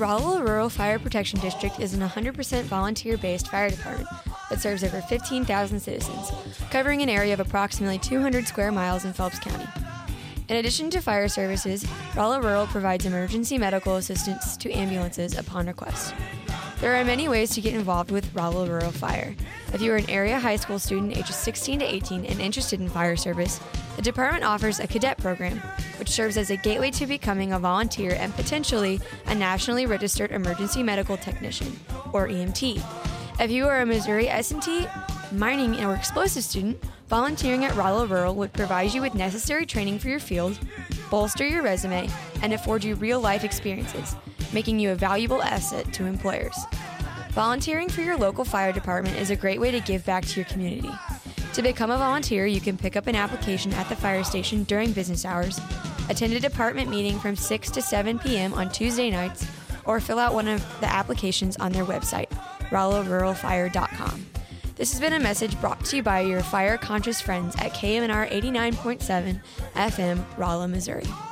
Rolla Rural Fire Protection District is an 100% volunteer-based fire department that serves over 15,000 citizens, covering an area of approximately 200 square miles in Phelps County. In addition to fire services, Rolla Rural provides emergency medical assistance to ambulances upon request. There are many ways to get involved with Rolla Rural Fire. If you are an area high school student ages 16 to 18 and interested in fire service, the department offers a cadet program, which serves as a gateway to becoming a volunteer and potentially a nationally registered emergency medical technician, or EMT. If you are a Missouri S&T, mining, or explosive student, volunteering at Rolla Rural would provide you with necessary training for your field, bolster your resume, and afford you real-life experiences, making you a valuable asset to employers. Volunteering for your local fire department is a great way to give back to your community. To become a volunteer, you can pick up an application at the fire station during business hours, attend a department meeting from 6 to 7 p.m. on Tuesday nights, or fill out one of the applications on their website, rollaruralfire.com. This has been a message brought to you by your fire-conscious friends at KMNR 89.7 FM, Rolla, Missouri.